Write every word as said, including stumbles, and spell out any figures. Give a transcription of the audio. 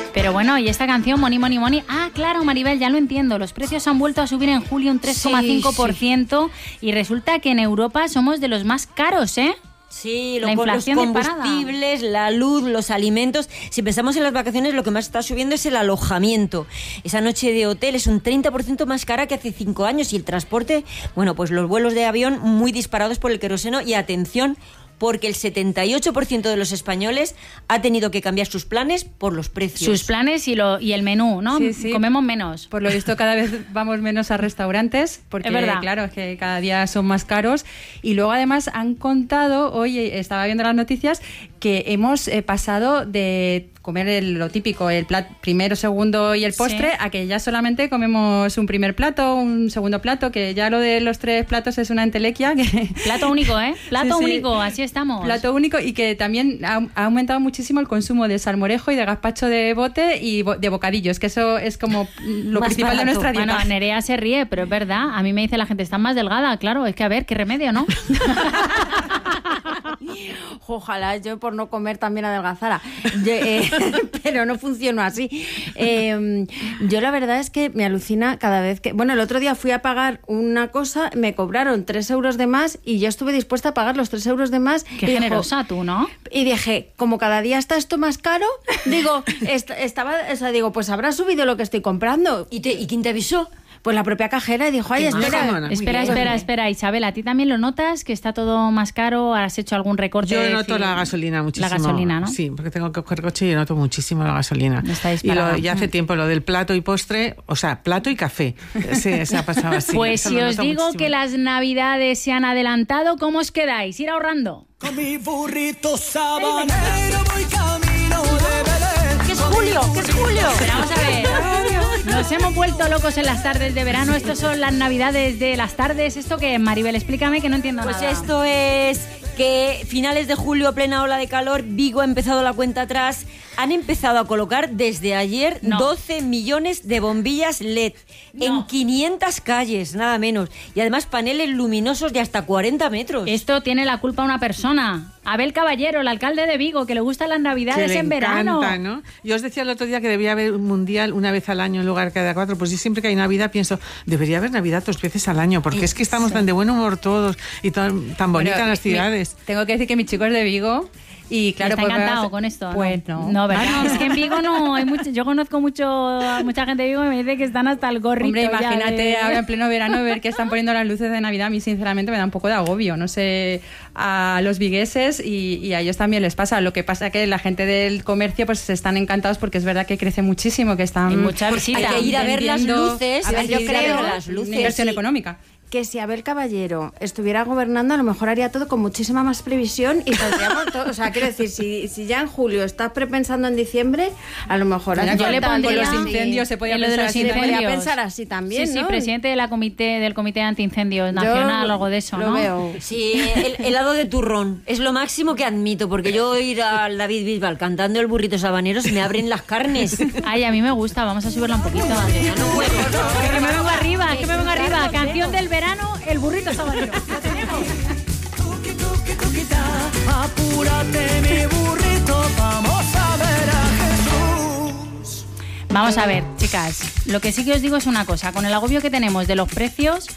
Pero bueno, y esta canción, Money, Money, Money... Ah, claro, Maribel, ya lo entiendo. Los precios han vuelto a subir en julio un tres coma cinco por ciento sí, sí. Y resulta que en Europa somos de los más caros, ¿eh? Sí, lo, los combustibles, la luz, los alimentos. Si pensamos en las vacaciones, lo que más está subiendo es el alojamiento. Esa noche de hotel es un treinta por ciento más cara que hace cinco años. Y el transporte, bueno, pues los vuelos de avión muy disparados por el queroseno. Y atención, porque el setenta y ocho por ciento de los españoles ha tenido que cambiar sus planes por los precios. Sus planes y, lo, y el menú, ¿no? Sí, sí. Comemos menos. Por lo visto cada vez vamos menos a restaurantes, porque es verdad. Claro, es que cada día son más caros. Y luego además han contado, hoy estaba viendo las noticias, que hemos eh, pasado de comer el, lo típico, el plato primero, segundo y el postre, sí, a que ya solamente comemos un primer plato, un segundo plato, que ya lo de los tres platos es una entelequia. Que... Plato único, ¿eh? Plato sí, único, sí. así estamos. Plato único, y que también ha, ha aumentado muchísimo el consumo de salmorejo y de gazpacho de bote y bo, de bocadillos, que eso es como lo más principal barato. De nuestra dieta. Bueno, Nerea se ríe, pero es verdad. A mí me dice la gente, está más delgada. Claro, es que a ver, qué remedio, ¿no? Ojalá yo por no comer también adelgazara. Yo, eh, pero no funcionó así. Eh, yo la verdad es que me alucina cada vez que... Bueno, el otro día fui a pagar una cosa, me cobraron tres euros de más y yo estuve dispuesta a pagar los tres euros de más. Qué y generosa dijo, tú, ¿no? Y dije, como cada día está esto más caro, digo, est- estaba, o sea, digo, pues habrá subido lo que estoy comprando. ¿Y, te, ¿y quién te avisó? Pues la propia cajera, y dijo, ay, espera, Espera, espera, espera, espera, Isabel, ¿a ti también lo notas? ¿Que está todo más caro? ¿Has hecho algún recorte? Yo de noto decir, la gasolina muchísimo. La gasolina, ¿no? Sí, porque tengo que coger coche y noto muchísimo la gasolina. Está y lo, ya hace tiempo lo del plato y postre, o sea, plato y café. Sí, se ha pasado así. Pues Eso si os digo muchísimo. que las navidades se han adelantado, ¿cómo os quedáis? Ir ahorrando. Con mi burrito sabanero voy camino de Belén. ¿Qué es julio? ¿Qué es julio? Pero vamos a ver. Nos hemos vuelto locos en las tardes de verano. Estas son las navidades de las tardes. ¿Esto qué es, Maribel? Explícame que no entiendo pues nada. Pues esto es que finales de julio, plena ola de calor, Vigo ha empezado la cuenta atrás. Han empezado a colocar desde ayer no. doce millones de bombillas L E D no. en quinientas calles, nada menos. Y además paneles luminosos de hasta cuarenta metros. Esto tiene la culpa una persona. Abel Caballero, el alcalde de Vigo, que le gustan las navidades que le en encanta, verano. ¿no? Yo os decía el otro día que debía haber un mundial una vez al año en lugar de cada cuatro. Pues yo siempre que hay Navidad pienso, debería haber Navidad dos veces al año, porque es que estamos sí. tan de buen humor todos y tan, tan bonitas bueno, las ciudades. Mi, tengo que decir que mi chico es de Vigo. Y claro, está pues, encantado pues, con esto. Pues no. No, no ¿verdad? Es que en Vigo no hay mucho. Yo conozco mucho mucha gente de Vigo y me dice que están hasta el gorrito. Hombre, imagínate de... ahora en pleno verano ver que están poniendo las luces de Navidad. A mí, sinceramente, me da un poco de agobio. No sé, a los vigueses y, y a ellos también les pasa. Lo que pasa es que la gente del comercio pues están encantados porque es verdad que crece muchísimo, que están. Hay mucha visita. Hay que ir a ver las luces. A ver, yo creo las luces. Inversión sí. económica. Que si Abel Caballero estuviera gobernando, a lo mejor haría todo con muchísima más previsión y podríamos todo, o sea, quiero decir, si, si ya en julio estás prepensando en diciembre, a lo mejor Mira, yo le pondría con los incendios se podía lo pensar de los así, incendios. Se podría pensar así también, sí, ¿no? Sí, presidente de la comité, del Comité de Antiincendios Nacional o algo de eso, lo ¿no? Veo. Sí, el helado de turrón es lo máximo que admito, porque yo ir al David Bisbal cantando el burrito sabanero se me abren las carnes. Ay, a mí me gusta, vamos a subirla un poquito. No puedo, no. Que me vengo arriba, que me vengo arriba. Canción del verano, el burrito sabanero. Lo tenemos. Apúrate, mi burrito, vamos a ver a Jesús. Vamos a ver, chicas, lo que sí que os digo es una cosa, con el agobio que tenemos de los precios,